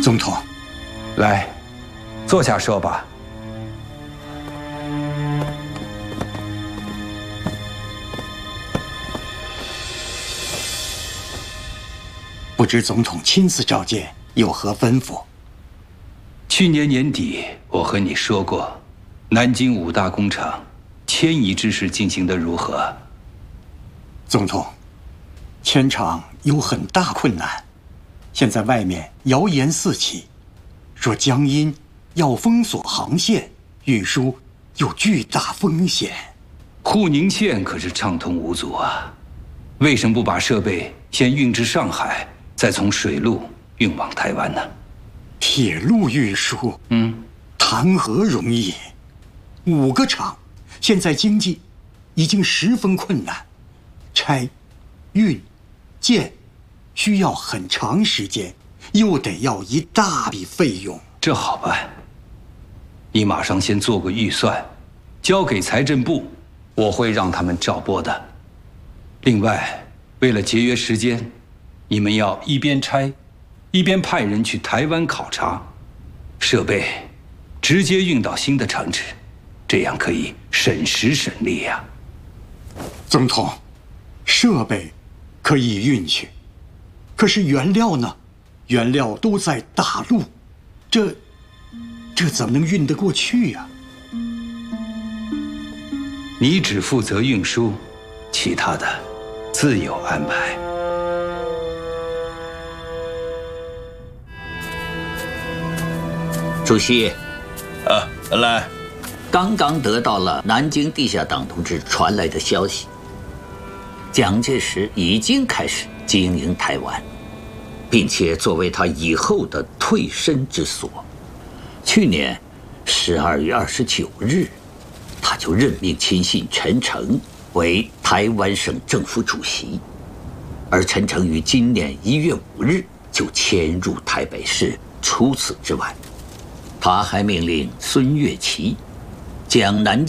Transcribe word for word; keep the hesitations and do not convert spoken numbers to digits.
总统， 来，坐下说吧。 不知总统亲自召见，有何吩咐？ 去年年底，我和你说过，南京五大工厂迁移之事进行得如何？ 总统，迁厂有很大困难，现在外面谣言四起，说江阴要封锁航线，运输有巨大风险。 沪宁线可是畅通无阻啊，为什么不把设备先运至上海，再从水路运往台湾呢？ 铁路运输， 嗯， 谈何容易？五个厂，现在经济已经十分困难，拆、运、建，需要很长时间，又得要一大笔费用。 这好办，你马上先做个预算，交给财政部，我会让他们照拨的。另外，为了节约时间，你们要一边拆，一边派人去台湾考察，设备直接运到新的厂址，这样可以省时省力呀。 总统，设备可以运去，可是原料呢？原料都在大陆，这这怎么能运得过去呀？ 你只负责运输，其他的自有安排。 主席， 啊，来， 刚刚得到了南京地下党同志传来的消息，蒋介石已经开始经营台湾，并且作为他以后的退身之所。去年十二月二十九日，他就任命亲信陈诚为台湾省政府主席，而陈诚于今年一月五日就迁入台北市。除此之外，他还命令孙岳祺将南